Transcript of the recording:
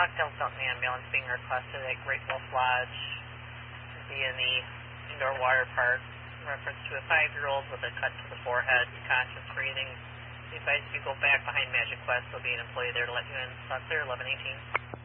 Stockdale Fountain ambulance being requested at Great Wolf Lodge, B&E Indoor Water Park, in reference to a 5-year-old with a cut to the forehead, conscious breathing. Be advised if you go back behind Magic Quest, there'll be an employee there to let you in. Clear 1118.